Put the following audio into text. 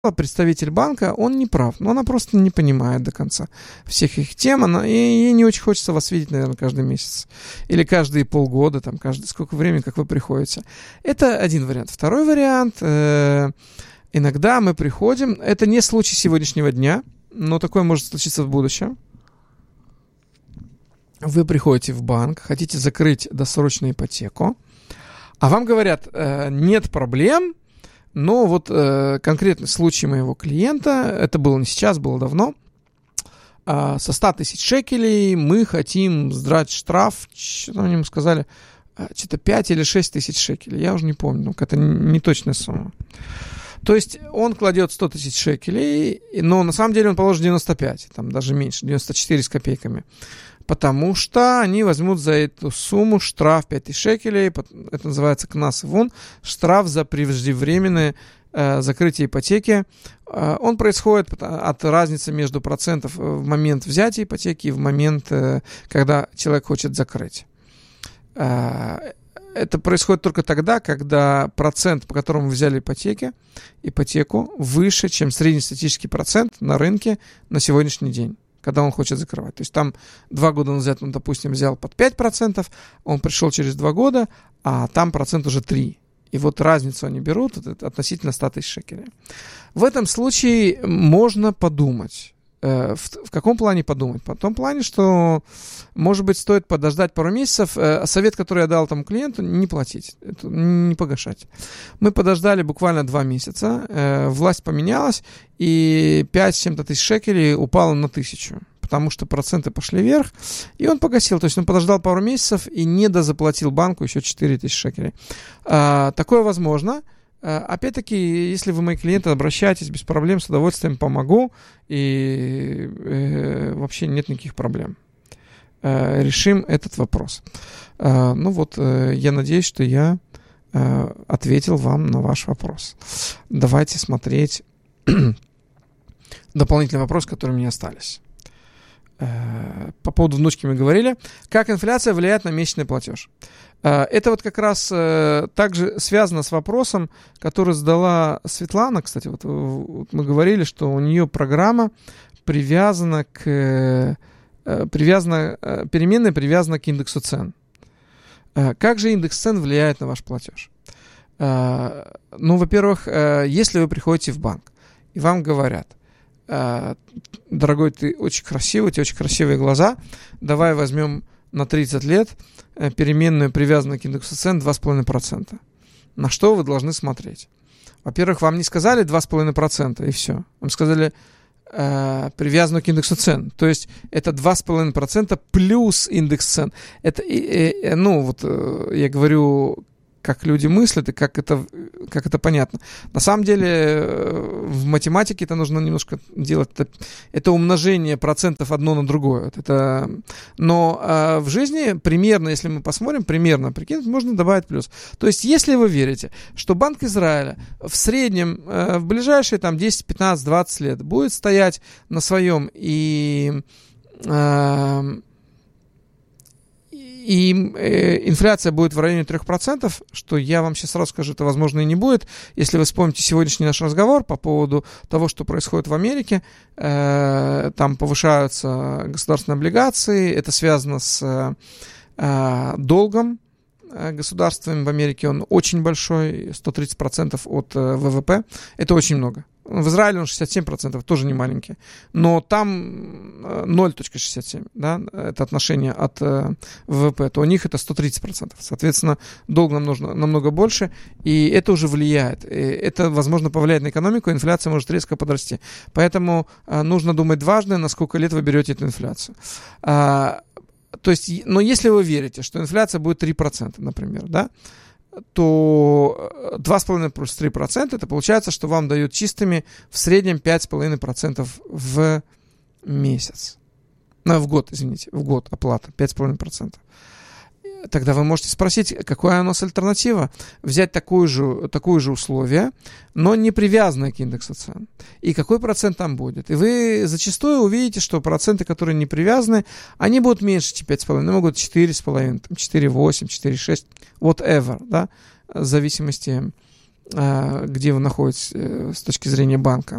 представитель банка, он не прав, но она просто не понимает до конца всех их тем, и ей не очень хочется вас видеть, наверное, каждый месяц или каждые полгода, там, сколько времени, как вы приходите. Это один вариант. Второй вариант, иногда мы приходим, это не случай сегодняшнего дня, но такое может случиться в будущем. Вы приходите в банк, хотите закрыть досрочную ипотеку, а вам говорят, нет проблем, но вот конкретный случай моего клиента, это было не сейчас, было давно, со 100 тысяч шекелей мы хотим сдрать штраф, что-то они ему сказали, что-то 5 или 6 тысяч шекелей, я уже не помню, это не точная сумма. То есть он кладет 100 тысяч шекелей, но на самом деле он положит 95, там даже меньше, 94 с копейками. Потому что они возьмут за эту сумму штраф 5 тысяч шекелей, это называется кнас вон, штраф за преждевременное закрытие ипотеки. Он происходит от разницы между процентов в момент взятия ипотеки и в момент, когда человек хочет закрыть. Это происходит только тогда, когда процент, по которому вы взяли ипотеку, выше, чем среднестатистический процент на рынке на сегодняшний день, когда он хочет закрывать. То есть там 2 года назад он, допустим, взял под 5%, он пришел через 2 года, а там процент уже 3%. И вот разницу они берут относительно 100 тысяч шекелей. В этом случае можно подумать. В каком плане подумать? В том плане, что, может быть, стоит подождать пару месяцев. Совет, который я дал тому клиенту, не платить, не погашать. Мы подождали буквально 2 месяца, власть поменялась, и 5 с чем-то тысяч шекелей упало на 1000, потому что проценты пошли вверх, и он погасил. То есть он подождал пару месяцев и не дозаплатил банку еще 4 тысячи шекелей. Такое возможно. Опять-таки, если вы мои клиенты, обращайтесь без проблем, с удовольствием помогу, и вообще нет никаких проблем. Решим этот вопрос. Я надеюсь, что я ответил вам на ваш вопрос. Давайте смотреть дополнительные вопросы, которые у меня остались. По поводу внучки мы говорили. Как инфляция влияет на месячный платеж? Это вот как раз также связано с вопросом, который задала Светлана. Кстати, вот мы говорили, что у нее программа переменная привязана к индексу цен. Как же индекс цен влияет на ваш платеж? Во-первых, если вы приходите в банк, и вам говорят: дорогой, ты очень красивый, у тебя очень красивые глаза, давай возьмем на 30 лет переменную, привязанную к индексу цен 2,5%. На что вы должны смотреть? Во-первых, вам не сказали 2,5%, и все. Вам сказали привязанную к индексу цен. То есть это 2,5% плюс индекс цен. Это, я говорю, как люди мыслят и как это понятно. На самом деле в математике это нужно немножко делать. Это умножение процентов одно на другое. Но в жизни примерно, если мы посмотрим, примерно прикинуть, можно добавить плюс. То есть если вы верите, что Банк Израиля в среднем в ближайшие 10, 15, 20 лет будет стоять на своем и инфляция будет в районе 3%, что я вам сейчас сразу скажу, это возможно и не будет. Если вы вспомните сегодняшний наш разговор по поводу того, что происходит в Америке, там повышаются государственные облигации, это связано с долгом государствами в Америке, он очень большой, 130% от ВВП, это очень много. В Израиле он 67%, тоже не маленький. Но там 0,67, да, это отношение от ВВП, то у них это 130%. Соответственно, долг нам нужно намного больше, и это уже влияет. И это, возможно, повлияет на экономику, инфляция может резко подрасти. Поэтому нужно думать дважды, на сколько лет вы берете эту инфляцию. Но если вы верите, что инфляция будет 3%, например, да, то 2,5 плюс 3%, это получается, что вам дают чистыми в среднем 5,5% в месяц. В год оплата, 5,5%. Тогда вы можете спросить, какая у нас альтернатива? Взять такое же условие, но не привязанное к индексу цен. И какой процент там будет? И вы зачастую увидите, что проценты, которые не привязаны, они будут меньше, чем 5,5, могут 4,5, 4,8, 4,6, whatever, да, в зависимости где вы находитесь с точки зрения банка.